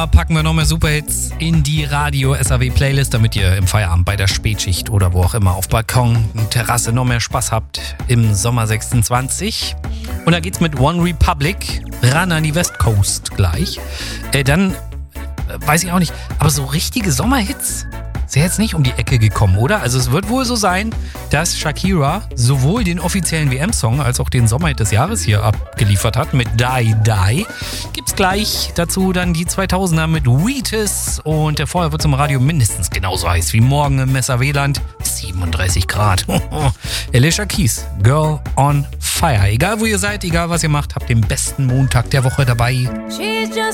Packen wir noch mehr Superhits in die Radio-SAW-Playlist, damit ihr im Feierabend bei der Spätschicht oder wo auch immer auf Balkon und Terrasse noch mehr Spaß habt im Sommer 26. Und da geht's mit One Republic ran an die West Coast gleich. Dann weiß ich auch nicht, aber so richtige Sommerhits ist ja jetzt nicht um die Ecke gekommen, oder? Also es wird wohl so sein, dass Shakira sowohl den offiziellen WM-Song als auch den Sommerhit des Jahres hier abgeliefert hat mit Die Die. Gibt's gleich dazu dann die 2000er mit Wheatus und der Vorher wird zum Radio mindestens genauso heiß wie morgen im Messer-Weland. 37 Grad. Alicia Keys, Girl on Fire. Egal wo ihr seid, egal was ihr macht, habt den besten Montag der Woche dabei.